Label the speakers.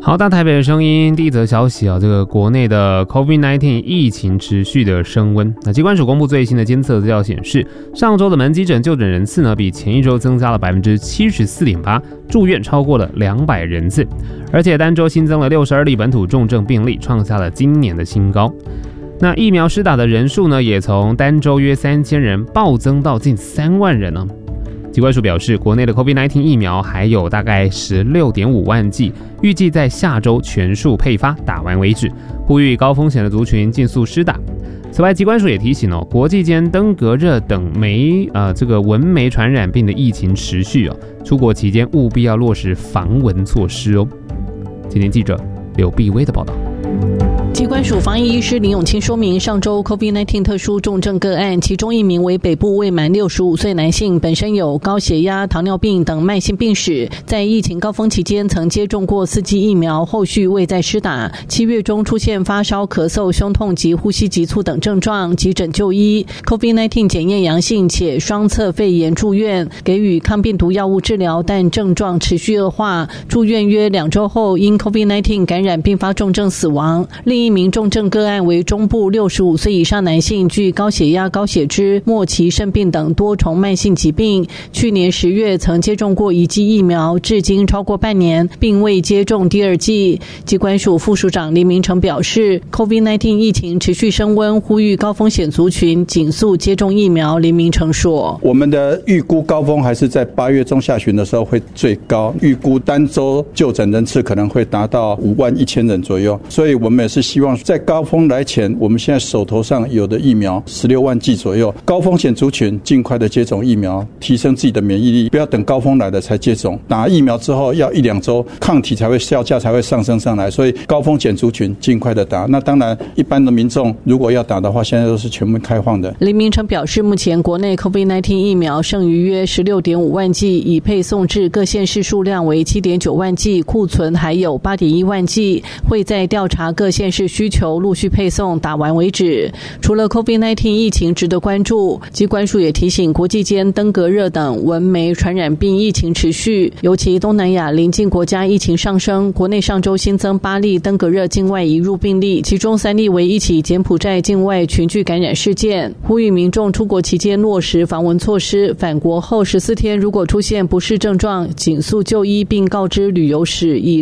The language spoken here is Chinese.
Speaker 1: 好，大台北的声音，第一则消息啊，这个国内的 COVID-19 疫情持续的升温。那疾管署公布最新的监测资料显示，上周的门急诊就诊人次呢，比前一周增加了 74.8%， 住院超过了200人次，而且单周新增了62例本土重症病例，创下了今年的新高。那疫苗施打的人数呢，也从单周约3000人暴增到近3万人呢。疾管署表示，国内的 COVID-19 疫苗还有大概 16.5 万剂，预计在下周全数配发，打完为止，呼吁高风险的族群尽速施打。此外，疾管署也提醒国际间登革热等蚊媒传染病的疫情持续出国期间务必要落实防蚊措施哦。今天记者刘碧薇的报道。
Speaker 2: 疾管署防疫医师林永清说明，上周 COVID-19 特殊重症个案，其中一名为北部未满65岁男性，本身有高血压、糖尿病等慢性病史，在疫情高峰期间曾接种过4剂疫苗，后续未再施打。7月中出现发烧、咳嗽、胸痛及呼吸急促等症状，急诊就医 ，COVID-19 检验阳性且双侧肺炎住院，给予抗病毒药物治疗，但症状持续恶化，住院约2周后因 COVID-19 感染并发重症死亡。另一名重症个案为中部65岁以上男性，具高血压、高血脂、末期肾病等多重慢性疾病，去年10月曾接种过1剂疫苗，至今超过半年，并未接种第2剂。疾管署副署长林明成表示， COVID-19 疫情持续升温，呼吁高风险族群尽速接种疫苗。林明成说，
Speaker 3: 我们的预估高峰还是在8月中下旬的时候会最高，预估单周就诊人次可能会达到51000人左右，所以我们也是希望在高峰来前，我们现在手头上有的疫苗16万剂左右，高风险族群尽快的接种疫苗，提升自己的免疫力，不要等高峰来了才接种。打疫苗之后要1-2周，抗体才会效价才会上升上来，所以高风险族群尽快的打。那当然，一般的民众如果要打的话，现在都是全部开放的。
Speaker 2: 林明成表示，目前国内 COVID-19 疫苗剩余约 16.5 万剂，已配送至各县市数量为 7.9 万剂，库存还有 8.1 万剂，会在调查各县市需求陆续配送，打完为止。除了 COVID-19 疫情值得关注，疾管署也提醒，国际间登革热等蚊媒传染病疫情持续，尤其东南亚邻近国家疫情上升，国内上周新增8例登革热境外移入病例，其中3例为一起柬埔寨境外群聚感染事件，呼吁民众出国期间落实防蚊措施，返国后14天如果出现不适症状，尽速就医并告知旅游史，以